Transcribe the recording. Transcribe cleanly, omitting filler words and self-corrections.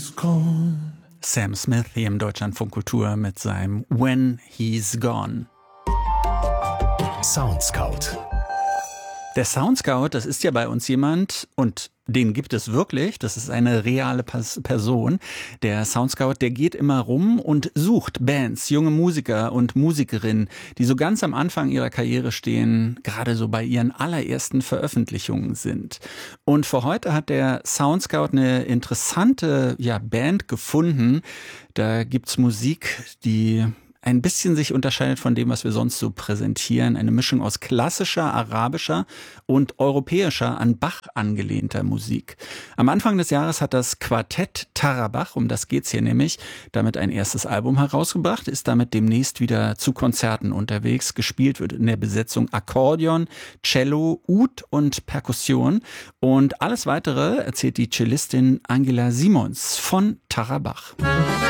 he's gone. Sam Smith hier im Deutschlandfunk Kultur mit seinem When He's Gone. Soundscout. Der Soundscout, das ist ja bei uns jemand, und den gibt es wirklich, das ist eine reale Person. Der Soundscout, der geht immer rum und sucht Bands, junge Musiker und Musikerinnen, die so ganz am Anfang ihrer Karriere stehen, gerade so bei ihren allerersten Veröffentlichungen sind. Und für heute hat der Soundscout eine interessante Band gefunden. Da gibt's Musik, die ein bisschen sich unterscheidet von dem, was wir sonst so präsentieren. Eine Mischung aus klassischer, arabischer und europäischer, an Bach angelehnter Musik. Am Anfang des Jahres hat das Quartett Tarabach, um das geht's hier nämlich, damit ein erstes Album herausgebracht, ist damit demnächst wieder zu Konzerten unterwegs. Gespielt wird in der Besetzung Akkordeon, Cello, Oud und Perkussion. Und alles Weitere erzählt die Cellistin Angela Simons von Tarabach.